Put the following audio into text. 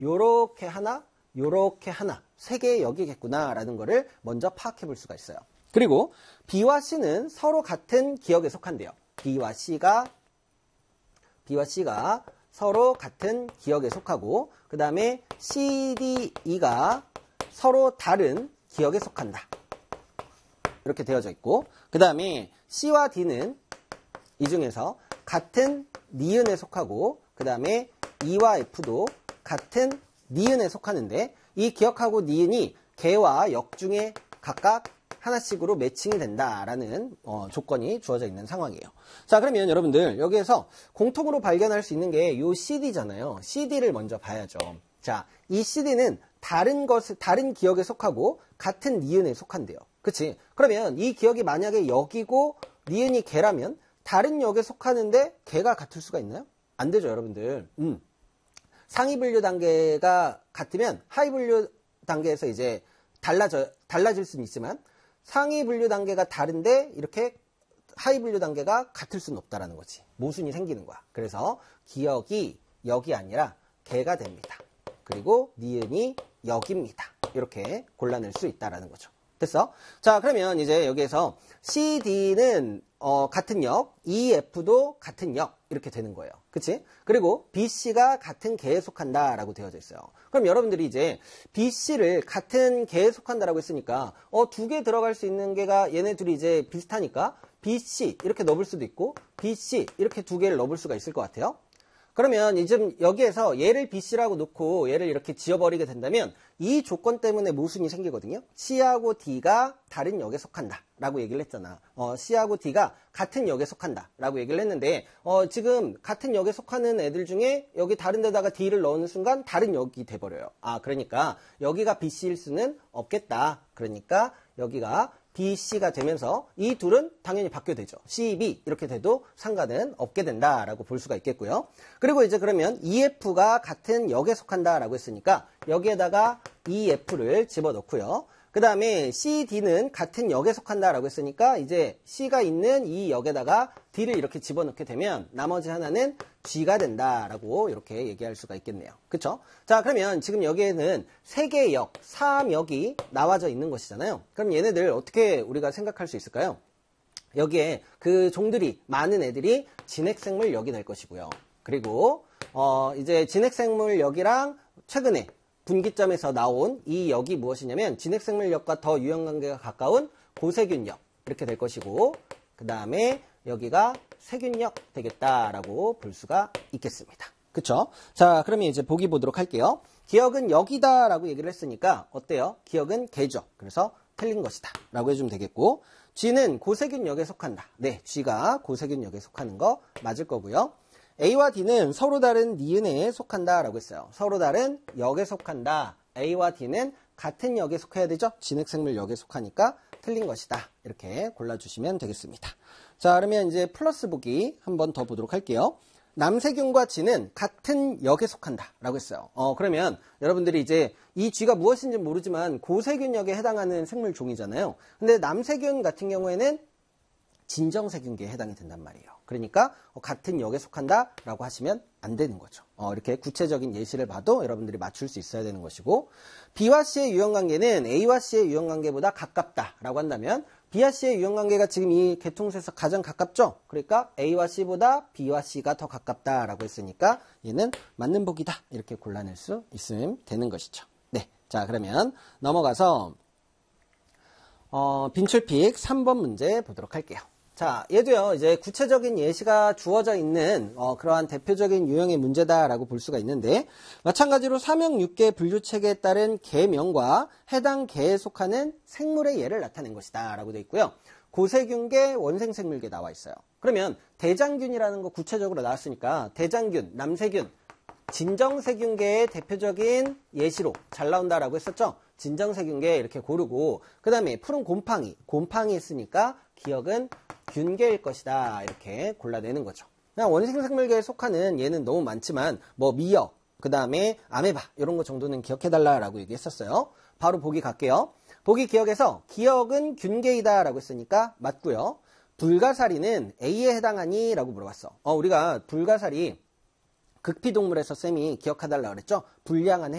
요렇게 하나, 요렇게 하나, 세 개의 역이겠구나라는 거를 먼저 파악해 볼 수가 있어요. 그리고 B와 C는 서로 같은 기역에 속한대요. B와 C가 서로 같은 기역에 속하고, 그 다음에 C, D, E가 서로 다른 기역에 속한다. 이렇게 되어져 있고, 그 다음에 C와 D는 이 중에서 같은 니은에 속하고, 그 다음에 E와 F도 같은 니은에 속하는데, 이 기역하고 니은이 개와 역 중에 각각 하나씩으로 매칭이 된다라는 조건이 주어져 있는 상황이에요. 자, 그러면 여러분들 여기에서 공통으로 발견할 수 있는 게 이 CD잖아요. CD를 먼저 봐야죠. 자, 이 CD는 다른 기역에 속하고 같은 니은에 속한대요. 그치? 그러면 이 기역이 만약에 역이고 니은이 개라면 다른 역에 속하는데 개가 같을 수가 있나요? 안 되죠, 여러분들. 상위 분류 단계가 같으면 하위 분류 단계에서 이제 달라질 수는 있지만, 상위 분류 단계가 다른데 이렇게 하위 분류 단계가 같을 수는 없다라는 거지. 모순이 생기는 거야. 그래서 기역이 역이 아니라 개가 됩니다. 그리고 니은이 역입니다. 이렇게 골라낼 수 있다라는 거죠. 됐어? 자, 그러면 이제 여기에서 CD는 같은 역, EF도 같은 역, 이렇게 되는 거예요. 그치? 그리고 BC가 같은 개에 속한다라고 되어져 있어요. 그럼 여러분들이 이제 BC를 같은 개에 속한다라고 했으니까 두 개 들어갈 수 있는 개가 얘네 둘이 이제 비슷하니까 BC 이렇게 넣을 수도 있고 BC 이렇게 두 개를 넣을 수가 있을 것 같아요. 그러면 이제 여기에서 얘를 BC라고 놓고 얘를 이렇게 지워버리게 된다면 이 조건 때문에 모순이 생기거든요. C하고 D가 다른 역에 속한다 라고 얘기를 했잖아. C하고 D가 같은 역에 속한다 라고 얘기를 했는데 지금 같은 역에 속하는 애들 중에 여기 다른 데다가 D를 넣는 순간 다른 역이 돼버려요. 그러니까 여기가 BC일 수는 없겠다. 그러니까 여기가 BC가 되면서 이 둘은 당연히 바뀌게 되죠. C, B 이렇게 돼도 상관은 없게 된다라고 볼 수가 있겠고요. 그리고 이제 그러면 EF가 같은 역에 속한다라고 했으니까 여기에다가 EF를 집어넣고요. 그 다음에 C, D는 같은 역에 속한다라고 했으니까 이제 C가 있는 이 역에다가 D를 이렇게 집어넣게 되면 나머지 하나는 G가 된다라고 이렇게 얘기할 수가 있겠네요. 그쵸? 자, 그러면 지금 여기에는 3개의 역, 3역이 나와져 있는 것이잖아요. 그럼 얘네들 어떻게 우리가 생각할 수 있을까요? 여기에 그 종들이 많은 애들이 진핵생물 역이 될 것이고요. 그리고 이제 진핵생물 역이랑 최근에 분기점에서 나온 이 역이 무엇이냐면 진핵생물역과 더 유형관계가 가까운 고세균역 이렇게 될 것이고, 그 다음에 여기가 세균역 되겠다라고 볼 수가 있겠습니다. 그쵸? 자, 그러면 이제 보기 보도록 할게요. 기역은 역이다 라고 얘기를 했으니까 어때요? 기역은 개죠. 그래서 틀린 것이다 라고 해주면 되겠고, G는 고세균역에 속한다. 네, G가 고세균역에 속하는 거 맞을 거고요. A와 D는 서로 다른 니은에 속한다 라고 했어요. 서로 다른 역에 속한다. A와 D는 같은 역에 속해야 되죠. 진핵생물 역에 속하니까 틀린 것이다. 이렇게 골라주시면 되겠습니다. 자, 그러면 이제 플러스 보기 한번 더 보도록 할게요. 남세균과 G는 같은 역에 속한다 라고 했어요. 그러면 여러분들이 이제 이 G가 무엇인지 모르지만 고세균역에 해당하는 생물 종이잖아요. 근데 남세균 같은 경우에는 진정세균계에 해당이 된단 말이에요. 그러니까 같은 역에 속한다라고 하시면 안 되는 거죠. 이렇게 구체적인 예시를 봐도 여러분들이 맞출 수 있어야 되는 것이고, B와 C의 유형관계는 A와 C의 유형관계보다 가깝다라고 한다면 B와 C의 유형관계가 지금 이 계통수에서 가장 가깝죠? 그러니까 A와 C보다 B와 C가 더 가깝다라고 했으니까 얘는 맞는 복이다. 이렇게 골라낼 수 있으면 되는 것이죠. 네, 자, 그러면 넘어가서 빈출픽 3번 문제 보도록 할게요. 자, 얘도요, 이제 구체적인 예시가 주어져 있는 그러한 대표적인 유형의 문제다라고 볼 수가 있는데, 마찬가지로 사명 6개 분류체계에 따른 개명과 해당 개에 속하는 생물의 예를 나타낸 것이다 라고 되어 있고요. 고세균계, 원생생물계 나와 있어요. 그러면 대장균이라는 거 구체적으로 나왔으니까 대장균, 남세균, 진정세균계의 대표적인 예시로 잘 나온다라고 했었죠. 진정세균계 이렇게 고르고, 그 다음에 푸른 곰팡이 있으니까 기역은 균계일 것이다 이렇게 골라내는 거죠. 그냥 원생생물계에 속하는 얘는 너무 많지만 뭐 미역, 그 다음에 아메바 이런 거 정도는 기억해달라고 얘기했었어요. 바로 보기 갈게요. 보기 기역에서 기역은 균계이다 라고 했으니까 맞고요. 불가사리는 A에 해당하니? 라고 물어봤어. 우리가 불가사리 극피동물에서 쌤이 기억해달라고 그랬죠. 불량한